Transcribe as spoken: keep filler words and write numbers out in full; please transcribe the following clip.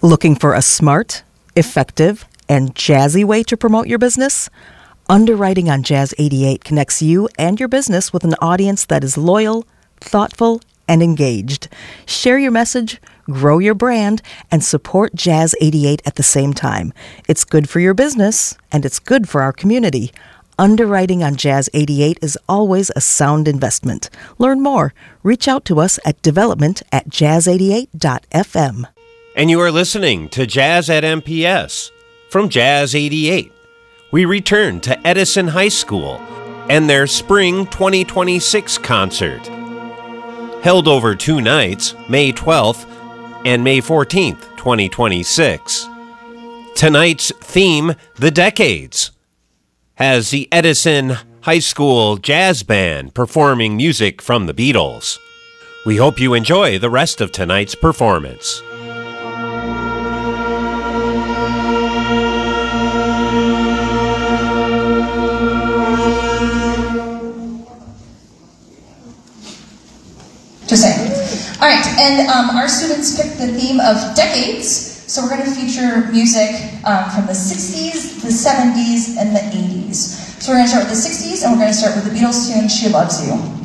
Looking for a smart, effective, and jazzy way to promote your business? Underwriting on Jazz eighty-eight connects you and your business with an audience that is loyal, thoughtful, and engaged. Share your message, grow your brand, and support Jazz eighty-eight at the same time. It's good for your business, and it's good for our community. Underwriting on Jazz eighty-eight is always a sound investment. Learn more. Reach out to us at development at jazz eighty-eight dot f m. And you are listening to Jazz at M P S from Jazz eighty-eight. We return to Edison High School and their Spring twenty twenty-six concert. Held over two nights, May twelfth and May fourteenth, twenty twenty-six. Tonight's theme, The Decades, has the Edison High School Jazz Band performing music from the Beatles. We hope you enjoy the rest of tonight's performance. Just saying. All right, and um, our students picked the theme of decades, so we're going to feature music um, from the sixties, the seventies, and the eighties. So we're going to start with the sixties, and we're going to start with the Beatles tune, She Loves You.